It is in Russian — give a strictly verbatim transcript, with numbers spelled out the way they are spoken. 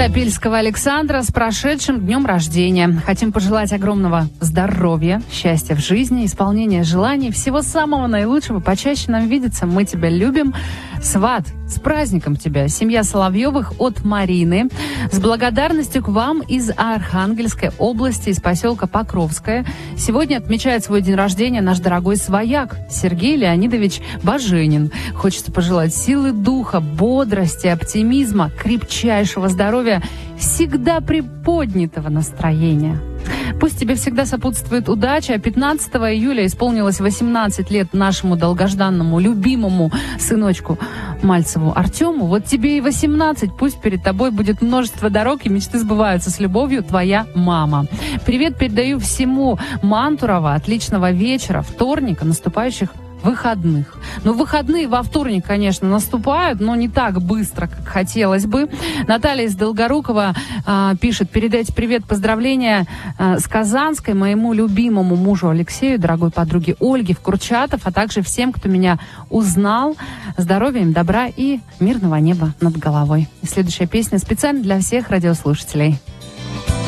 Топильского Александра с прошедшим днем рождения. Хотим пожелать огромного здоровья, счастья в жизни, исполнения желаний, всего самого наилучшего. Почаще нам видеться. Мы тебя любим. Сват, с праздником тебя. Семья Соловьевых от Марины. С благодарностью к вам из Архангельской области, из поселка Покровское. Сегодня отмечает свой день рождения наш дорогой свояк Сергей Леонидович Баженин. Хочется пожелать силы духа, бодрости, оптимизма, крепчайшего здоровья, всегда приподнятого настроения. Пусть тебе всегда сопутствует удача. пятнадцатого июля исполнилось восемнадцать лет нашему долгожданному, любимому сыночку Мальцеву Артему. Вот тебе и восемнадцать. Пусть перед тобой будет множество дорог, и мечты сбываются. С любовью, твоя мама. Привет передаю всему Мантурово. Отличного вечера, вторника, наступающих выходных. Ну, выходные во вторник, конечно, наступают, но не так быстро, как хотелось бы. Наталья из Долгорукова э, пишет: передайте привет, поздравления э, с Казанской моему любимому мужу Алексею, дорогой подруге Ольге в Курчатов, а также всем, кто меня узнал. Здоровья им, добра и мирного неба над головой. И следующая песня специально для всех радиослушателей.